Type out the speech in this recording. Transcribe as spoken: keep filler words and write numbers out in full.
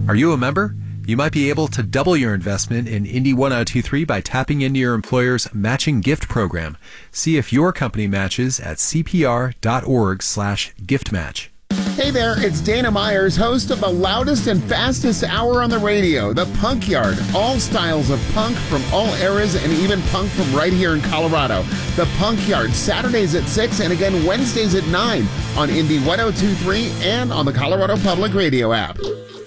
Are you a member? You might be able to double your investment in Indy ten twenty-three by tapping into your employer's matching gift program. See if your company matches at cpr.org slash gift match. Hey there, it's Dana Myers, host of the loudest and fastest hour on the radio, The Punk Yard. All styles of punk from all eras and even punk from right here in Colorado. The Punk Yard, Saturdays at six and again Wednesdays at nine on Indy ten twenty-three and on the Colorado Public Radio app.